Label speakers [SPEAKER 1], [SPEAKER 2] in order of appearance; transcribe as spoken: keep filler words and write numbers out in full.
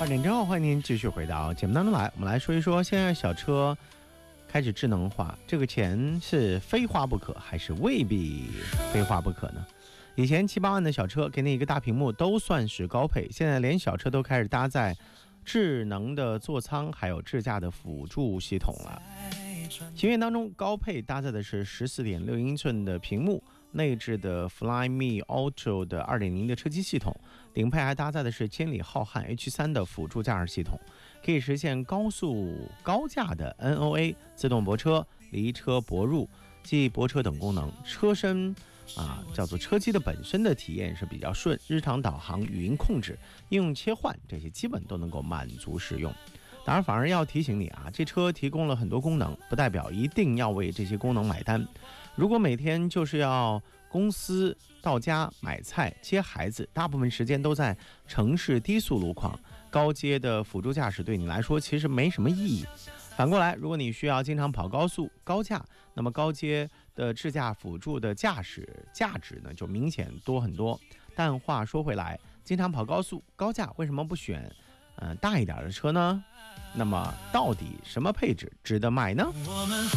[SPEAKER 1] 二点之后，欢迎您继续回到节目当中来。我们来说一说，现在小车开始智能化，这个钱是非花不可，还是未必非花不可呢？以前七八万的小车给你一个大屏幕都算是高配，现在连小车都开始搭载智能的座舱，还有智驾的辅助系统了。型愿当中，高配搭载的是 十四点六英寸的屏幕，内置的 Flyme Auto 的 二点零 的车机系统，顶配还搭载的是千里浩瀚 H 三 的辅助驾驶系统，可以实现高速高架的 N O A 自动泊车、离车泊入、记忆泊车等功能。车身啊，叫做车机的本身的体验是比较顺，日常导航、语音控制、应用切换这些基本都能够满足使用。当然，反而要提醒你啊，这车提供了很多功能，不代表一定要为这些功能买单。如果每天就是要公司到家买菜、接孩子，大部分时间都在城市低速路况，高阶的辅助驾驶对你来说其实没什么意义。反过来，如果你需要经常跑高速、高架，那么高阶的智驾辅助的驾驶价值呢就明显多很多。但话说回来，经常跑高速、高架，为什么不选呃大一点的车呢？那么到底什么配置值得买呢？